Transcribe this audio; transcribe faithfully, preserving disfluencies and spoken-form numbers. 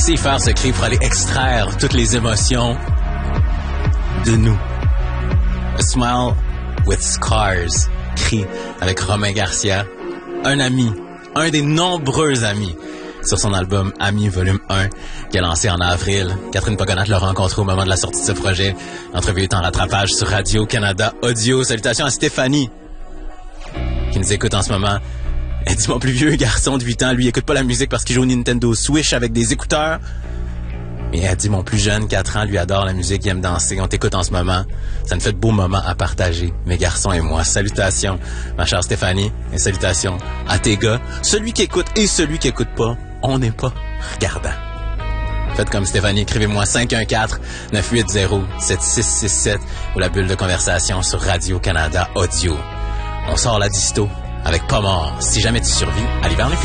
sait faire ce cri pour aller extraire toutes les émotions de nous. A Smile with Scars, cri avec Romain Garcia, un ami, un des nombreux amis sur son album Amis volume un qui a lancé en avril. Catherine Pogonat l'a rencontré au moment de la sortie de ce projet. L'entrevue est en rattrapage sur Radio-Canada Audio. Salutations à Stéphanie qui nous écoute en ce moment. Elle dit mon plus vieux garçon de huit ans, lui, il écoute pas la musique parce qu'il joue au Nintendo Switch avec des écouteurs. Mais elle dit mon plus jeune, quatre ans, lui adore la musique, il aime danser. On t'écoute en ce moment. Ça nous fait de beaux moments à partager, mes garçons et moi. Salutations, ma chère Stéphanie, et salutations à tes gars. Celui qui écoute et celui qui écoute pas, on n'est pas regardant. Faites comme Stéphanie, écrivez-moi cinq un quatre neuf huit zéro sept six six sept ou la bulle de conversation sur Radio-Canada Audio. On sort la disto avec Pas mort. Si jamais tu survis à l'hiver nucléaire.